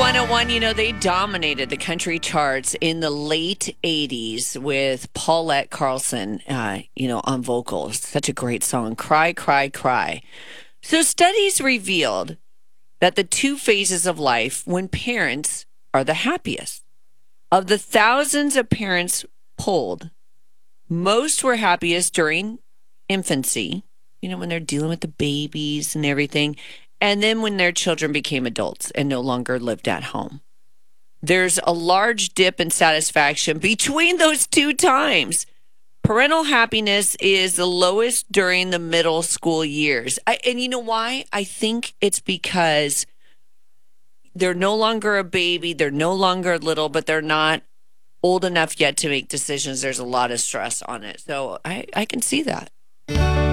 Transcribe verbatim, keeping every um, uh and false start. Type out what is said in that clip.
one oh one, you know, they dominated the country charts in the late eighties with Paulette Carlson, uh, you know, on vocals. Such a great song, Cry, Cry, Cry. So studies revealed that the two phases of life when parents are the happiest. Of the thousands of parents polled, most were happiest during infancy, you know, when they're dealing with the babies and everything, and then when their children became adults and no longer lived at home. There's a large dip in satisfaction between those two times. Parental happiness is the lowest during the middle school years. I, and you know why? I think it's because they're no longer a baby, they're no longer little, but they're not old enough yet to make decisions. There's a lot of stress on it. So I, I can see that.